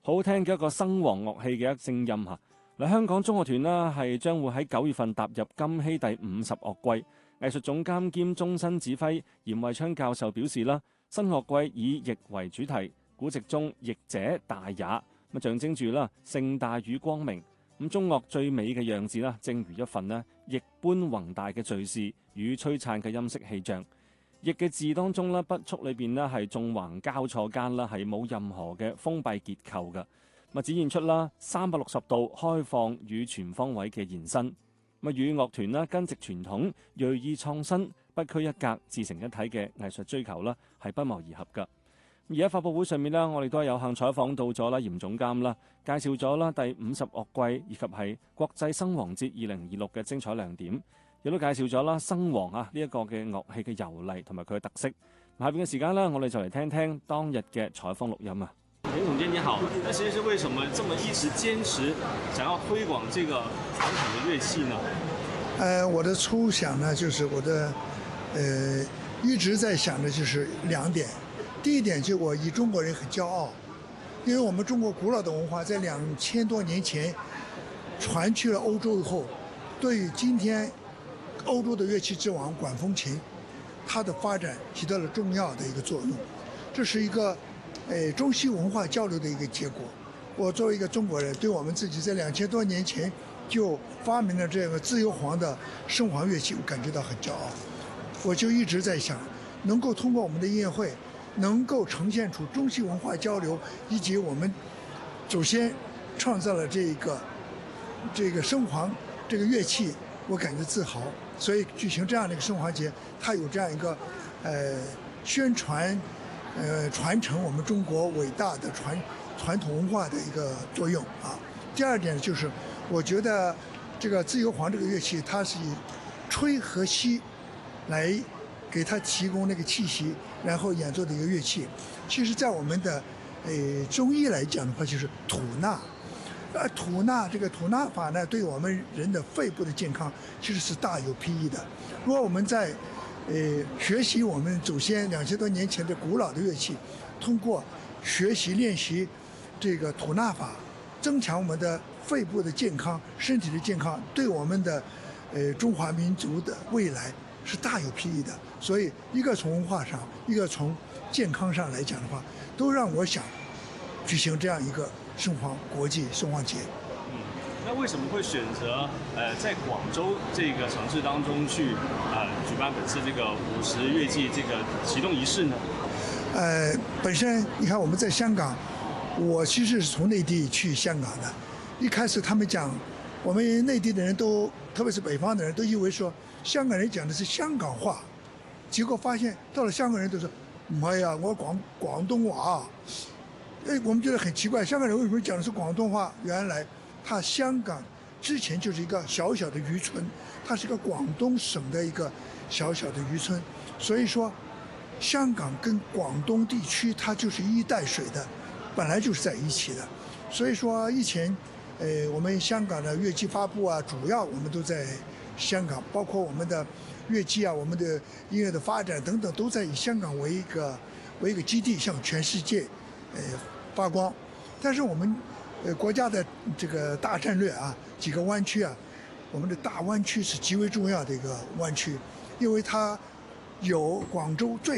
好聽嘅一個笙簧樂器嘅一聲音嚇。嗱，香港中樂團啦係將會喺9月份踏入金禧第50樂季。藝術總監兼終身指揮嚴惠昌教授表示啦，新樂季以翼為主題，古籍中翼者大也，咁象徵住啦盛大與光明。咁中樂最美嘅樣子啦，正如一份咧翼般宏大嘅敘事與璀璨嘅音色氣象。翼嘅字當中咧，筆觸裏邊咧係縱橫交錯間啦，係冇任何嘅封閉結構嘅，咁展現出啦360度開放與全方位嘅延伸。咁與樂團啦根植傳統、鋭意創新、不拘一格、自成一體嘅藝術追求啦，係不謀而合㗎。而喺發佈會上面呢，我哋都係有幸採訪到咗啦嚴總監啦，介紹咗啦第50樂季以及係國際笙簧節2026嘅精彩亮點，亦都介紹咗啦笙簧啊呢一個嘅樂器嘅由嚟同埋佢嘅特色。下邊嘅時間呢，我哋就嚟聽聽當日嘅採訪錄音啊。嚴總監你好，那其實是為什麼這麼一直堅持想要推廣這個傳統的樂器呢？ 我的初想呢，就是我的一直在想的就是2點。第一點就我以中國人很驕傲，因為我們中國古老的文化在2000多年前傳去了歐洲以後，對於今天歐洲的樂器之王管風琴，它的發展起到了重要的一個作用。這是一個中西文化交流的一個結果。我作為一個中國人，對我們自己在2000多年前就發明了這個自由簧的笙簧樂器，我感覺到很驕傲。我就一直在想，能夠通過我們的音樂會，能夠呈現出中西文化交流，以及我們首先創造了這個笙簧這個樂器，我感覺自豪。所以舉行這樣的一個笙簧節，它有這樣一個宣傳傳承我們中國偉大的傳統文化的一個作用啊。第二點就是，我覺得這個自由簧這個樂器，它是以吹和吸來給它提供那個氣息，然後演奏的一個樂器。其實在我們的中醫來講的話，就是吐納。吐納這個吐納法呢，對我們人的肺部的健康其實是大有裨益的。如果我們在學習我們祖先2000多年前的古老的樂器，通過學習練習這個吐納法，增強我們的肺部的健康、身體的健康，對我們的中華民族的未來是大有裨益的。所以一個從文化上，一個從健康上來講的話，都讓我想舉行這樣一個笙簧國際笙簧節。 那為什麼會選擇在廣州這個城市當中去舉辦本次這個50樂季這個啟動儀式呢？ 本身你看我們在香港，我其實是從內地去香港的。一開始他們講，我們內地的人都，特別是北方的人都以為說香港人講的是香港話，結果發現到了香港人都說唔係啊，我講廣東話。我們覺得很奇怪，香港人為什麼講的是廣東話？原來它香港之前就是一個小小的漁村，它是一個廣東省的一個小小的漁村，所以說香港跟廣東地區它就是一衣帶水的，本來就是在一起的。所以說以前我們香港的樂器發布啊，主要我們都在香港，包括我們的樂器啊，我們的音樂的發展等等，都在以香港為一個基地，向全世界發光。但是我們國家的這個大戰略啊，幾個灣區啊，我們的大灣區是極為重要的一個灣區，因為它有廣州最